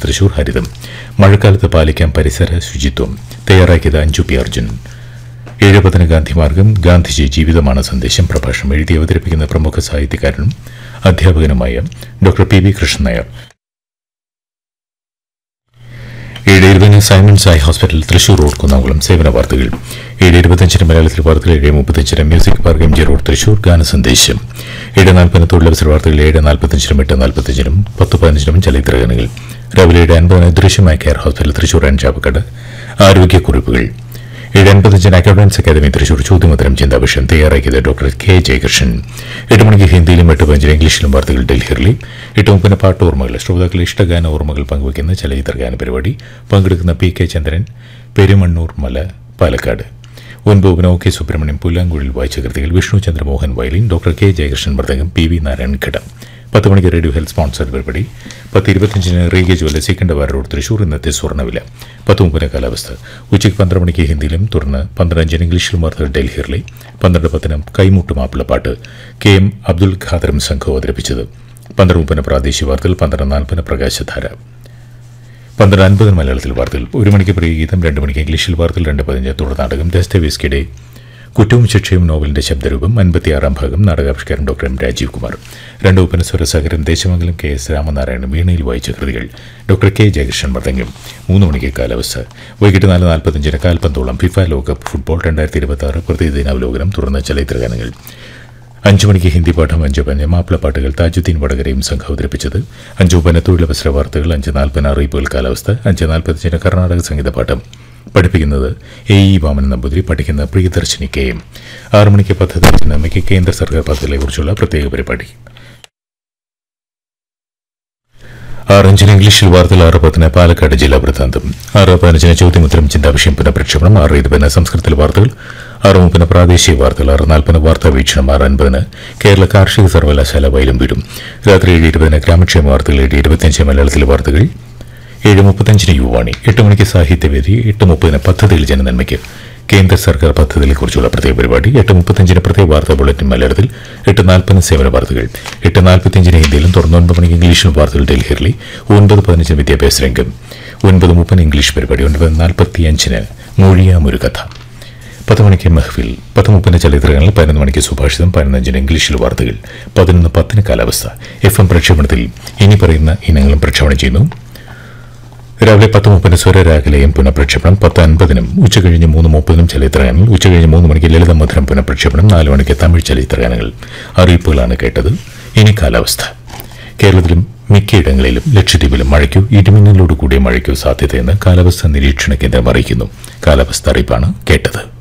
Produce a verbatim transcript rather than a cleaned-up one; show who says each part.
Speaker 1: തൃശൂർ ഹരിതം. മഴക്കാലത്ത് പാലിക്കാൻ പരിസര ശുചിത്വം. തയ്യാറാക്കിയത് അഞ്ജു പി അർജുൻ. ഏഴുപതിന് ഗാന്ധിമാർഗം ഗാന്ധിജി ജീവിതമാണ് സന്ദേശം പ്രഭാഷണം എഴുതി അവതരിപ്പിക്കുന്ന പ്രമുഖ സാഹിത്യകാരനും അധ്യാപകനുമായ doctor P V Krishnan Nair. ഏഴ് ഇരുപതിന് Symons eye hospital Thrissur road Kunnamkulam സേവന വാർത്തകൾ. ഏഴ് ഇരുപത്തിയഞ്ചിന് മലയാളത്തിൽ വാർത്തകൾ. ഏഴ് മുപ്പത്തിയഞ്ചിന് music park M G road Thrissur ഗാനസന്ദേശം. ഏഴ് നാൽപ്പതിന് തൊഴിലവസര വാർത്തകൾ. ഏഴ് നാൽപ്പത്തിയഞ്ചിനും എട്ട് നാൽപ്പത്തിയഞ്ചിനും പത്ത് പതിനഞ്ചിനും ചലച്ചിത്രഗാനങ്ങൾ. രാവിലെ ഏഴ് അൻപതിന് ദൃശ്യമായ care hospital Thrissur and Chavakkad ആരോഗ്യക്കുറിപ്പുകൾ. ഏഴ് അൻപത്തിയഞ്ചിന് അക്കൗണ്ടൻസ് അക്കാദമി തൃശൂർ ചോദ്യോത്തരം ചിന്താവിഷയം തയ്യാറാക്കിയത് ഡോക്ടർ കെ ജയകൃഷ്ണൻ. എട്ട് മണിക്ക് ഹിന്ദിയിലും എട്ട് പതിനഞ്ചിന് ഇംഗ്ലീഷിലും വാർത്തകൾ ഡൽഹിയിലെ. എട്ട് മുപ്പതിന് പാട്ട് ഓർമ്മകൾ. ശ്രോതാക്കൾ ഇഷ്ടഗാന ഓർമ്മകൾ പങ്കുവയ്ക്കുന്ന ചലച്ചിത്രഗാന പരിപാടി. പങ്കെടുക്കുന്ന പി കെ ചന്ദ്രൻ, പെരുമണ്ണൂർ മല, പാലക്കാട്. ഒൻപതിന് ഒ കെ സുബ്രഹ്മണ്യം പുല്ലാങ്കുഴിൽ വായിച്ച കൃതികൾ. Vishnu Chandramohan violin, doctor K Jayakrishnan mridangam, P V Narayan ഘടം. പത്ത് മണിക്ക് റേഡിയോ ഹെൽത്ത് സ്പോൺസർ പരിപാടി. പത്ത് ഇരുപത്തിയഞ്ചിന് റീഗേ ജ്വല്ല സിക്കണ്ടവാർ റോഡ് തൃശൂർ ഇന്നത്തെ സ്വർണ്ണവില. പത്ത് മുപ്പതിന് കാലാവസ്ഥ. ഉച്ചയ്ക്ക് പന്ത്രണ്ട് മണിക്ക് ഹിന്ദിയിലും തുടർന്ന് പന്ത്രണ്ട് അഞ്ചിന് ഇംഗ്ലീഷിലും വാർത്തകൾ ഡൽഹിയിലെ. പന്ത്രണ്ട് പത്തിന് കൈമുട്ട് മാപ്പിളപ്പാട്ട് കെ എം അബ്ദുൽ ഖാദറും സംഘവും അവതരിപ്പിച്ചത്. പന്ത്രണ്ട് മുപ്പതിന് പ്രാദേശിക വാർത്തകൾ. പന്ത്രണ്ട് നാൽപ്പതിന് പ്രകാശധാര. പന്ത്രണ്ട് അൻപതിന് മലയാളത്തിൽ വാർത്തകൾ. ഒരു മണിക്ക് പ്രിയഗീതം. രണ്ട് മണിക്ക് ഇംഗ്ലീഷിൽ വാർത്തകൾ. രണ്ട് പതിനഞ്ച് തുടർ നാടകം ദസ്തേവ്സ്കിയുടെ കുറ്റവും ശിക്ഷയും നോവലിന്റെ ശബ്ദരൂപം. അൻപത്തിയാറാം ഭാഗം. നാടകാവിഷ്കാരൻ ഡോക്ടർ എം രാജീവ് കുമാർ. രണ്ട് ഉപ്പന സ്വരസാഗരം ദേശമംഗലം കെ എസ് രാമനാരായണൻ വീണയിൽ വായിച്ച കൃതികൾ. Doctor K Jayakrishnan mridangam. മൂന്ന് മണിക്ക് കാലാവസ്ഥ. വൈകിട്ട് നാല് നാൽപ്പത്തിയഞ്ചിന് കാൽപന്തോളം ഫിഫ ലോകകപ്പ് ഫുട്ബോൾ രണ്ടായിരത്തി ഇരുപത്തി ആറ് പ്രതിദിനാവലോകനം തുടർന്ന് ചലച്ചിത്രഗാനങ്ങൾ. അഞ്ചു മണിക്ക് ഹിന്ദി പാഠം. അഞ്ചു പതിന് മാപ്പിളപ്പാട്ടുകൾ താജുദ്ദീൻ വടകരയും സംഘം അവതരിപ്പിച്ചത്. അഞ്ചു പതിന് തൊഴിലവസര വാർത്തകൾ. അഞ്ച് നാൽപ്പതിന് അറിയിപ്പുകൾ കാലാവസ്ഥ. അഞ്ച് നാൽപ്പത്തിയഞ്ചിന് കർണാടക സംഗീത പാഠം. പഠിപ്പിക്കുന്നത് എ ഇ വാമൻ നമ്പൂതിരി. പഠിക്കുന്ന പ്രിയദർശിനി കെ എം. ആറു മണിക്ക് പദ്ധതി നമ്മയ്ക്ക് കേന്ദ്ര സർക്കാർ പദ്ധതികളെക്കുറിച്ചുള്ള പ്രത്യേക പരിപാടി. ആറഞ്ചിന് ഇംഗ്ലീഷിൽ വാർത്തകൾ. ആറ് പത്തിന് പാലക്കാട് ജില്ലാ വൃത്താന്തം. ആറ് പതിനഞ്ചിന് ചോദ്യമുത്തരം ചിന്താവിഷയം പുനഃപ്രക്ഷേപണം. ആറ് ഇരുപതിന് സംസ്കൃതത്തിലെ വാർത്തകൾ. ആറ് മുപ്പതിന് പ്രാദേശിക വാർത്തകൾ. ആറ് നാൽപ്പതിന് വാർത്താ വീക്ഷണം. ആറ് അൻപതിന് കേരള കാർഷിക സർവകലാശാല വയലും വീടും. രാത്രി ഏഴ് ഇരുപതിന് ഗ്രാമക്ഷേമ വാർത്തകൾ. ഏഴ് ഇരുപത്തിയഞ്ച് മലയാളത്തിലെ വാർത്തകൾ. ഏഴ് മുപ്പത്തഞ്ചിന് യുവാണി. എട്ട് മണിക്ക് സാഹിത്യവേദി. എട്ട് മുപ്പതിന് പദ്ധതിയിൽ ജനനന്മയ്ക്ക് കേന്ദ്ര സർക്കാർ പദ്ധതികളെക്കുറിച്ചുള്ള പ്രത്യേക പരിപാടി. എട്ട് മുപ്പത്തഞ്ചിന് പ്രത്യേക വാർത്താ ബുള്ളറ്റിൻ മലയാളത്തിൽ. എട്ട് നാൽപ്പതിന് സേവന വാർത്തകൾ. എട്ട് നാൽപ്പത്തിയഞ്ചിന് ഹിന്ദിയിലും തുടർന്ന് ഒൻപത് മണിക്ക് ഇംഗ്ലീഷിലും വാർത്തകൾ ഡൽഹിയിലെ. ഒൻപത് പതിനഞ്ചിന് വിദ്യാഭ്യാസ രംഗം. ഒൻപത് മുപ്പതിന് ഇംഗ്ലീഷ് പരിപാടി. ഒൻപത് നാൽപ്പത്തിയഞ്ചിന് മൊഴിയാമൊരു കഥ. പത്ത് മണിക്ക് മെഹ്ഫിൽ. പത്ത് മുപ്പതിന് ചലച്ചിത്രഗാനങ്ങൾ. പതിനൊന്ന് മണിക്ക് സുഭാഷിതം. പതിനഞ്ചിന് ഇംഗ്ലീഷിൽ വാർത്തകൾ. പതിനൊന്ന് പത്തിന് കാലാവസ്ഥ. എഫ് എം പ്രക്ഷേപണത്തിൽ ഇനി പറയുന്ന ഇനങ്ങളും പ്രക്ഷേപണം ചെയ്യുന്നു. രാവിലെ പത്ത് മുപ്പതിന് സ്വരരാഗലയം പുനഃപ്രക്ഷേപണം. പത്ത് അൻപതിനും ഉച്ചകഴിഞ്ഞ് മൂന്ന് മുപ്പതിനും ചലച്ചിത്രഗാനങ്ങൾ. ഉച്ചകഴിഞ്ഞ് മൂന്ന് മണിക്ക് ലളിത മധുരം പുനഃപ്രക്ഷേപണം. നാല് മണിക്ക് തമിഴ് ചലച്ചിത്രഗാനങ്ങൾ. അറിയിപ്പുകളാണ് കേട്ടത്. ഇനി കാലാവസ്ഥ. കേരളത്തിലും മിക്കയിടങ്ങളിലും ലക്ഷദ്വീപിലും മഴയ്ക്കോ ഇടിമിന്നലോടുകൂടിയ മഴയ്ക്കോ സാധ്യതയെന്ന് കാലാവസ്ഥാ നിരീക്ഷണ കേന്ദ്രം അറിയിക്കുന്നു. കാലാവസ്ഥ അറിയിപ്പാണ് കേട്ടത്.